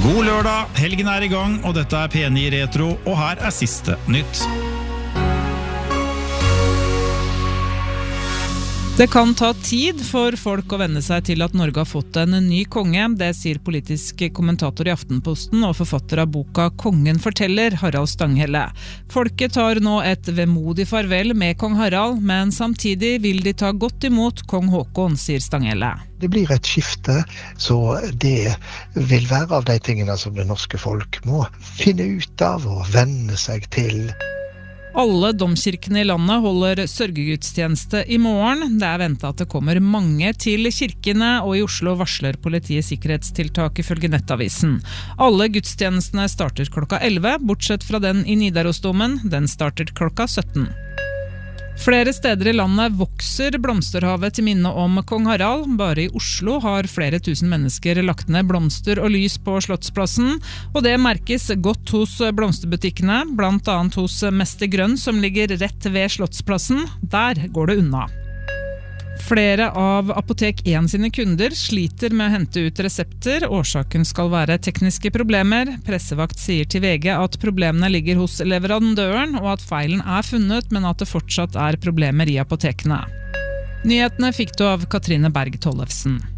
God lørdag, helgen I gang, og dette P9 Retro, og her siste nytt. Det kan ta tid for folk å venne seg til at Norge har fått en ny konge. Det sier politisk kommentator I Aftenposten og forfatter av boka Kongen forteller, Harald Stanghelle. Folket tar nå et vemodig farvel med kong Harald, men samtidig vil de ta godt imot kong Håkon, sier Stanghelle. Det blir et skifte, så det vil være av de tingene som det norske folk må finne ut av og venne seg til. Alle domkirkene I landet holder sørgegudstjeneste I morgen. Det ventet at det kommer mange til kirkene, og I Oslo varsler politiet sikkerhetstiltak ifølge Nettavisen. Alle gudstjenestene starter klokka 11, bortsett fra den I Nidarosdomen. Den starter klokka 17. Flere steder I landet vokser blomsterhavet til minne om kong Harald. Bare I Oslo har flere tusen mennesker lagt ned blomster og lys på Slottsplassen, og det merkes godt hos blomsterbutikkene, blant annet hos Mester Grønn som ligger rett ved Slottsplassen. Der går det unna. Flere av Apotek 1 sine kunder sliter med å hente ut resepter. Årsaken skal være tekniske problemer. Pressevakt sier til VG at problemene ligger hos leverandøren, og at feilen funnet, men at det fortsatt problemer I apotekene. Nyhetene fikk du av Katrine Berg Tollefsen.